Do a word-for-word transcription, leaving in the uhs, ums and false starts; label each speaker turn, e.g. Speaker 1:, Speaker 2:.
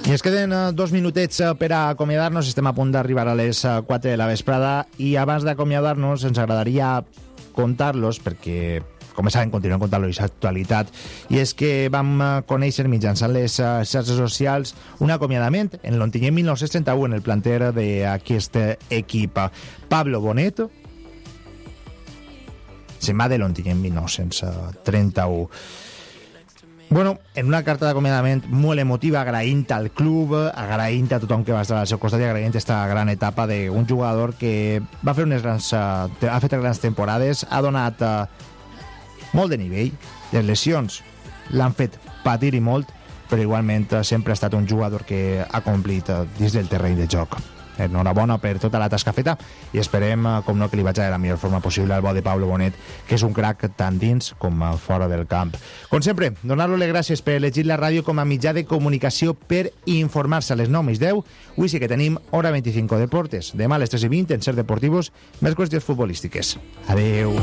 Speaker 1: I es queden dos minutets per a acomiadar-nos. Estem a punt d'arribar a les quatre de la vesprada i abans d'acomiadar-nos ens agradaria contar-los, perquè com saben continuem contant-los l'actualitat, i és que vam conèixer mitjançant les xarxes socials un acomiadament en l'Ontinyent mil nou-cents trenta-u en el planter d'aquest equip. Pablo Bonet se'n va de l'Ontinyent mil nou-cents trenta-u. Bueno, en una carta d'acomiadament molt emotiva, agraint al club, agraint a tothom que va estar al seu costat i agraint aquesta gran etapa d'un jugador que va fer unes grans, ha fet grans temporades, ha donat molt de nivell. Les lesions l'han fet patir i molt, però igualment sempre ha estat un jugador que ha complit dins del terreny de joc. Enhorabona per tota la tasca feta i esperem, com no, que li vagi de la millor forma possible al bo de Pablo Bonet, que és un crac tant dins com fora del camp. Com sempre, donar-lo les gràcies per elegir la ràdio com a mitjà de comunicació per informar-se a les nou més deu. Avui sí que tenim Hora vint-i-cinc Deportes. Demà a les tres i vint en Ser Deportivos, més qüestions futbolístiques. Adeu.